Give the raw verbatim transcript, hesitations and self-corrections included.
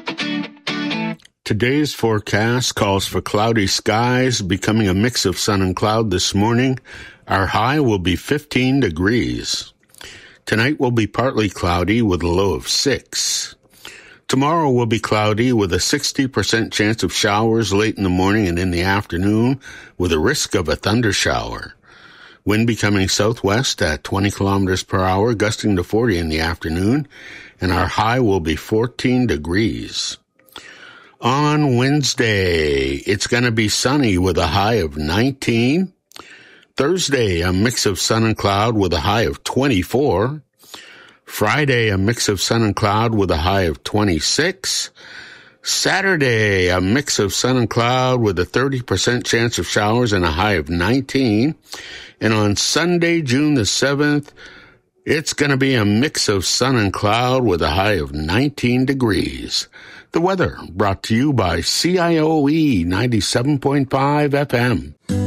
Today's forecast calls for cloudy skies, becoming a mix of sun and cloud this morning. Our high will be fifteen degrees. Tonight will be partly cloudy with a low of six. Tomorrow will be cloudy with a sixty percent chance of showers late in the morning and in the afternoon with a risk of a thundershower. Wind becoming southwest at twenty kilometers per hour, gusting to forty in the afternoon, and our high will be fourteen degrees. On Wednesday, it's going to be sunny with a high of nineteen. Thursday, a mix of sun and cloud with a high of twenty-four. Friday, a mix of sun and cloud with a high of twenty-six. Saturday, a mix of sun and cloud with a thirty percent chance of showers and a high of nineteen. And on Sunday, June the seventh, it's going to be a mix of sun and cloud with a high of nineteen degrees. The weather brought to you by C I O E ninety-seven point five F M.